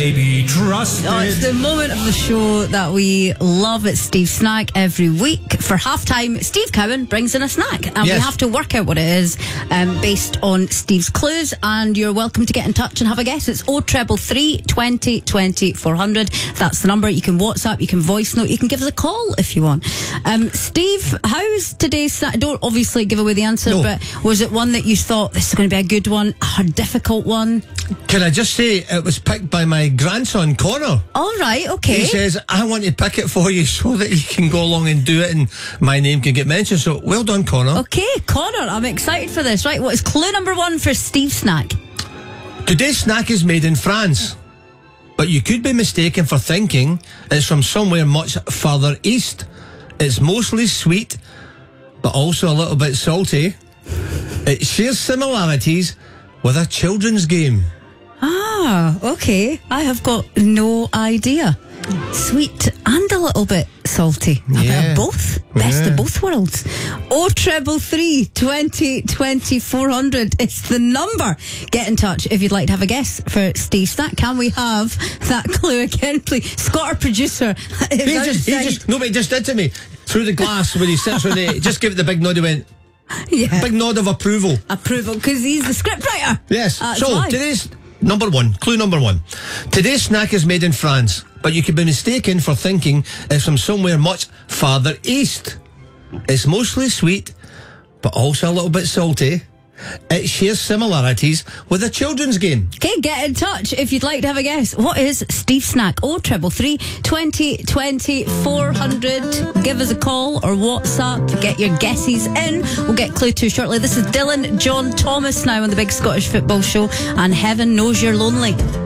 be trusted. Oh, it's the moment of the show that we love at Steve Snack every week. For halftime, Steve Cowan brings in a snack, and we have to work out what it is based on Steve's clues. And you're welcome to get in touch and have a guess. It's 0333 20 20 400. That's the number. You can WhatsApp, you can voice note, you can give us a call if you want. Steve, how's today's snack? Don't obviously give away the answer, but was it one that you thought this is going to be a good one, a difficult one? Can I just say it was picked by my grandson, Connor. All right, okay. He says, I want to pick it for you so that you can go along and do it and my name can get mentioned. So well done, Connor. Okay, Connor, I'm excited for this. Right, what is clue number one for Steve Snack? Today's snack is made in France, but you could be mistaken for thinking it's from somewhere much further east. It's mostly sweet, but also a little bit salty. It shares similarities with a children's game. Ah, okay. I have got no idea. Sweet and a little bit salty. A bit of both. Best of both worlds. 0333 20 20 400. It's the number. Get in touch if you'd like to have a guess for Steve Snack. Can we have that clue again, please? Scott, our producer. Nobody just did to me through the glass when he sits on it. Just give it the big nod. He went. Yeah. Big nod of approval. Because he's the scriptwriter. Yes. So today's number one, clue number one. Today's snack is made in France, but you could be mistaken for thinking it's from somewhere much farther east. It's mostly sweet, but also a little bit salty. It shares similarities with a children's game. Okay, get in touch if you'd like to have a guess. What is Steve Snack? 0333 20 20 400. Give us a call or WhatsApp. Get your guesses in. We'll get clue 2 shortly. This is Dylan John Thomas now on the Big Scottish Football Show, and Heaven Knows You're Lonely.